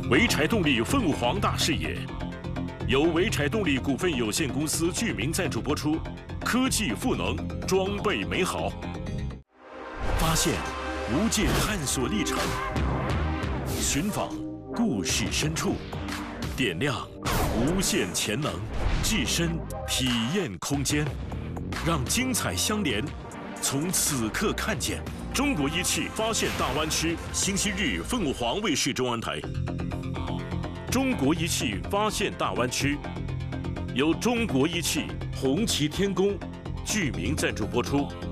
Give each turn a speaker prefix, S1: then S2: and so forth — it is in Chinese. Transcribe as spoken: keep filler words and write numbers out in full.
S1: 潍柴动力凤凰大视野，由潍柴动力股份有限公司居民赞助播出。科技赋能，装备美好，发现无界探索历程，寻访故事深处，点亮无限潜能，置身体验空间，让精彩相连。从此刻看见中国一汽发现大湾区，星期日凤凰卫视中文台。中国一汽发现大湾区，由中国一汽、红旗天工居民赞助播出。